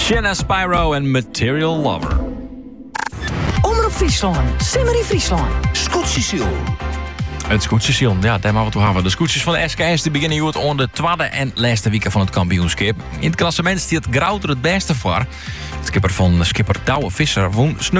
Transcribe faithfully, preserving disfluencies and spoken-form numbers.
Shanna Spyro en Material Lover. Omroep Friesland, Simmer in Friesland. Scootjesiel. Het scootjesiel, ja, daar maar wat toe hebben. De scootjes van de S K S die beginnen hier aan de tweede en laatste week van het kampioenschap. In het klassement stiert Grouter het beste voor. Het skipper van skipper Douwe Visser won